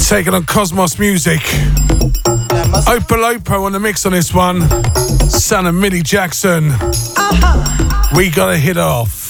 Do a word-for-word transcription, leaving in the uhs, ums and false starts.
Taking on Cosmos Music. Opalopo on the mix on this one. Son of Millie Jackson. We gotta hit off.